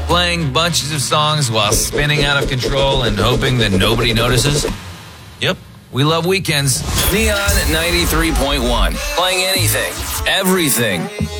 Playing bunches of songs while spinning out of control and hoping that nobody notices? Yep, we love weekends. Neon 93.1. Playing anything, everything.